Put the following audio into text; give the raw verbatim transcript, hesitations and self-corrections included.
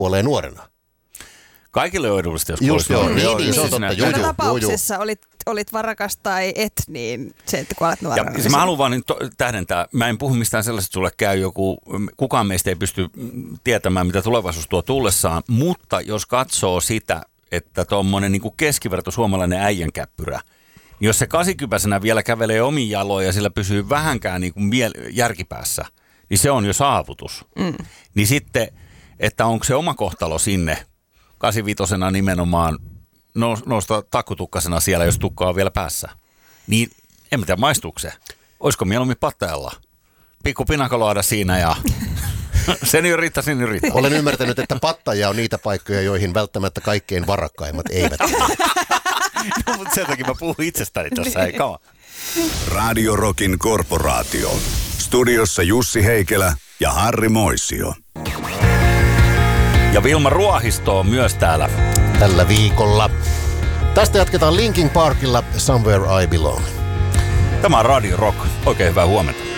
kuolee nuorena. Kaikille on edullista, jos Just joo, kuolee. niin, niin, se on totta. Joo, Joka joo, tapauksessa olit, olit varakas tai et, niin se, että kuolet nuorena. Ja mä haluan vaan nyt tähdentää, mä en puhu mistään sellaisesta, että sulle käy joku, kukaan meistä ei pysty tietämään, mitä tulevaisuus tuo tullessaan, mutta jos katsoo sitä, että tuommoinen niin kuin keskiverto suomalainen äijänkäppyrä, niin jos se kasikypäisenä vielä kävelee omiin jaloin ja sillä pysyy vähänkään niin kuin miel- järkipäässä, niin se on jo saavutus. Mm. Niin sitten, että onko se oma kohtalo sinne kasivitosena nimenomaan nousta takkutukkasena siellä, jos tukka on vielä päässä. Niin en mä tiedä, maistuuko se? Olisiko mieluummin pattajalla? Pikku pinakoloada siinä ja sen jo riittää, sen jo riittää. Olen ymmärtänyt, että pattaja on niitä paikkoja, joihin välttämättä kaikkein varakkaimmat eivät. No, mutta sen takia mä puhun itsestäni tässä, ei kauan. Radio Rockin korporaatio. Studiossa Jussi Heikelä ja Harri Moisio. Ja Vilma Ruohisto on myös täällä. Tällä viikolla. Tästä jatketaan Linkin Parkilla Somewhere I Belong. Tämä on Radio Rock. Oikein hyvää huomenta.